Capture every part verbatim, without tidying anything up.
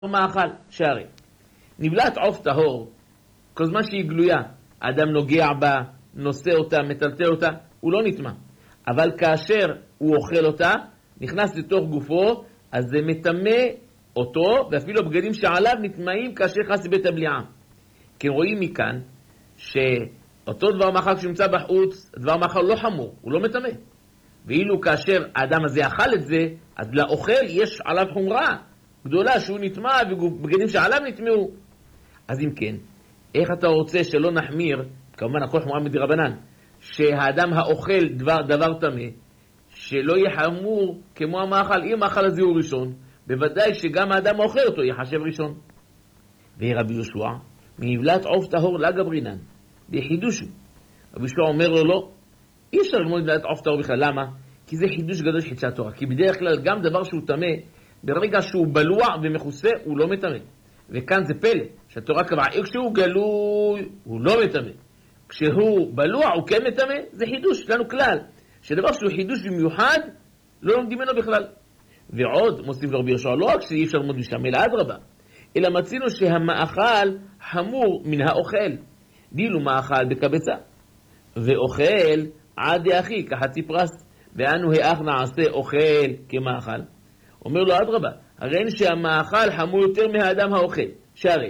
מאכל, שערי. נבלעת עוף טהור, כל זמן שהיא גלויה, האדם נוגע בה, נושא אותה, מטלטל אותה, הוא לא נטמע. אבל כאשר הוא אוכל אותה, נכנס לתוך גופו, אז זה מטמא אותו, ואפילו הבגדים שעליו נטמעים כאשר נכנס לבית הבליעה. כי רואים מכאן שאותו דבר מאכל שנמצא בחוץ, דבר מאכל לא חמור, הוא לא מטמא. ואילו כאשר האדם הזה אכל את זה, אז לאוכל יש עליו חומרה גדולה שהוא נטמע ובגדים שעליו נטמעו. אז אם כן, איך אתה רוצה שלא נחמיר, כמובן הכל חומרה מדרבנן, שהאדם האוכל דבר, דבר טמא, שלא יהיה חמור כמו המאכל, אם המאכל הזה הוא ראשון, בוודאי שגם האדם האוכל אותו יחשב ראשון. ורבי יהושע, מנבלת עוף טהור לה גברינן, בחידושו. רבי יהושע אומר לו לא, אי אפשר ללמוד מנבלת עוף טהור בכלל, למה? כי זה חידוש גדול של חידושי התורה, כי בדרך כלל גם דבר שהוא טמא, ברגע שהוא בלוע ומכוסה הוא לא מטמא. וכאן זה פלא, שהתורה קבעה, כשהוא גלוי הוא לא מטמא, כשהוא בלוע הוא כן מטמא. זה חידוש, לנו כלל, שדבר שהוא חידוש במיוחד, לא לומדים ממנו בכלל. ועוד מוסיף לרבי יהושע, לא רק שאי אפשר ללמוד משם, אלא אדרבה, אלא מצינו שהמאכל חמור מן האוכל. דילו מאכל בקבצה, ואוכל עד דאחי כחצי פרס, ואנו האח נעשה אוכל כמאכל. אומר לו אדרבה, הרי שהמאכל חמור יותר מהאדם האוכל. שהרי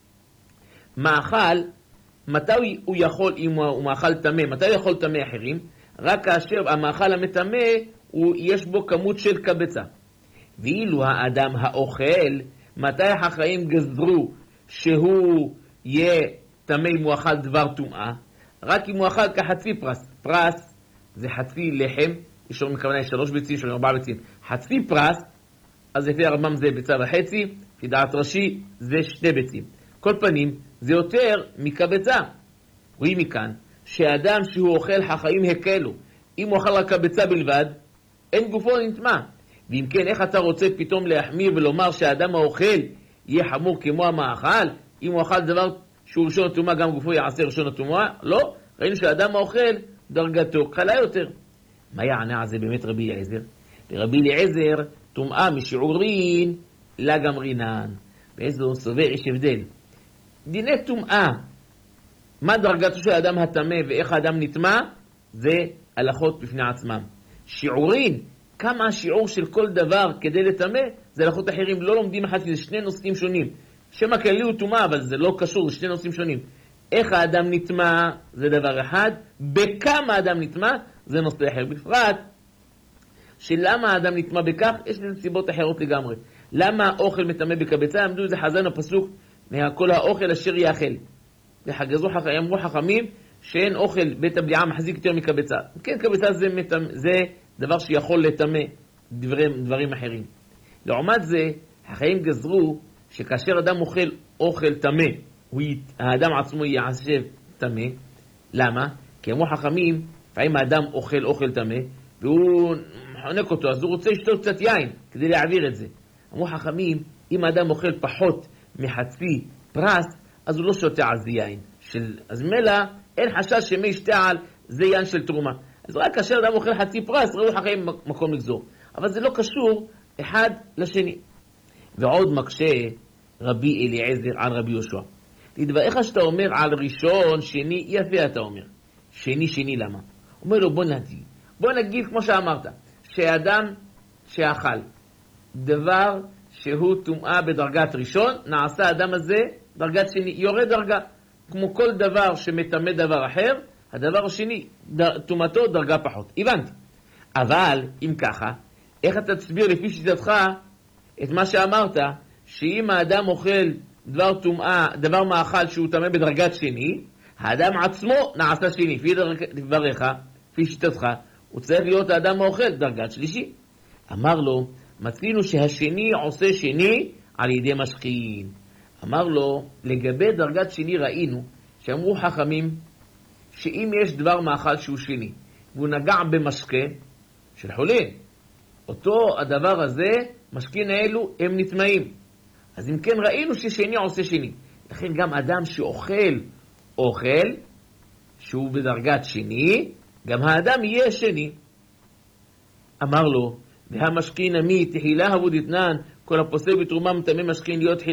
מאכל, מתי הוא יכול, אם הוא מאכל טמא, מתי הוא יכול טמא אחרים? רק כאשר המאכל המטמא יש בו כמות של קבצה. ואילו האדם האוכל, מתי החכמים גזרו שהוא יהיה טמא אם הוא אכל דבר טומאה? רק אם הוא אכל כחצי פרס. פרס זה חצי לחם, יש לנו מכוונה שלוש ביצים, יש לנו ארבעה ביצים. חצי פרס, אז לפי הרמב"ם זה ביצה וחצי, לפי דעת רש"י זה שתי ביצים. כל פנים זה יותר מקבצה. רואים מכאן שאדם שהוא אוכל חכמים הקלו, אם הוא אוכל רק קבצה בלבד, אין גופו נטמע. ואם כן, איך אתה רוצה פתאום להחמיר ולומר שהאדם האוכל יהיה חמור כמו המאכל? אם הוא אכל דבר שהוא ראשון הטומאה, גם גופו יעשה ראשון הטומאה? לא, ראינו שהאדם האוכל דרגתו קלה יותר. מה יענה על זה באמת רבי אליעזר? לרבי אליעזר טומאה משיעורין לה גמרינן. באיזו סובר יש הבדל. דיני טומאה, מה דרגתו של האדם הטמא ואיך האדם נטמע, זה הלכות בפני עצמם. שיעורין, כמה השיעור של כל דבר כדי לטמא, זה הלכות אחרים, לא לומדים אחד, כי זה שני נושאים שונים. שם הכללי הוא טומאה, אבל זה לא קשור, זה שני נושאים שונים. איך האדם נטמע זה דבר אחד, בכמה האדם נטמע זה נושא אחר. בפרט, שלמה האדם נטמע בכך, יש לזה סיבות אחרות לגמרי. למה האוכל מטמא בקבצה? עמדו איזה חזן הפסוק, מהכל האוכל אשר יאכל. וחגזו חכמים, אמרו חכמים, שאין אוכל בית הבליעה מחזיק יותר מקבצה. כן, קבצה זה, מטמא, זה דבר שיכול לטמא דברים, דברים אחרים. לעומת זה, החיים גזרו שכאשר אדם אוכל אוכל טמא, האדם עצמו יעשב טמא. למה? כי אמרו חכמים, פעמים האדם אוכל אוכל טמא, והוא חונק אותו, אז הוא רוצה לשתות קצת יין כדי להעביר את זה. אמרו חכמים, אם האדם אוכל פחות מחצי פרס, אז הוא לא שותה על זה יין. של, אז מלא, אין חשש שמי ישתה על זה יין של תרומה. אז רק כאשר אדם אוכל חצי פרס, ראו חכמים מקום לגזור. אבל זה לא קשור אחד לשני. ועוד מקשה רבי אליעזר על רבי יהושע. תדבר, איך שאתה אומר על ראשון, שני, יפה אתה אומר. שני, שני, למה? אומר לו, בוא נגיד. בוא נגיד כמו שאמרת, שאדם שאכל דבר שהוא טומאה בדרגת ראשון, נעשה האדם הזה דרגת שני, יורד דרגה. כמו כל דבר שמטמא דבר אחר, הדבר השני, טומאתו דרגה פחות. הבנתי. אבל, אם ככה, איך אתה תסביר לפי שיטתך את מה שאמרת, שאם האדם אוכל דבר טומאה, דבר מאכל שהוא טמא בדרגת שני, האדם עצמו נעשה שני. לפי דבריך, לפי שיטתך, הוא צריך להיות האדם האוכל דרגת שלישי. אמר לו, מצינו שהשני עושה שני על ידי משכין. אמר לו, לגבי דרגת שני ראינו, שאמרו חכמים, שאם יש דבר מאכל שהוא שני, והוא נגע במשקה של חולין, אותו הדבר הזה, משקין האלו, הם נטמעים. אז אם כן ראינו ששני עושה שני. לכן גם אדם שאוכל אוכל, שהוא בדרגת שני, גם האדם יהיה שני. אמר לו, והמשכין עמי תחילה הבודתנן כל הפוסק בתרומה מטמא משכין להיות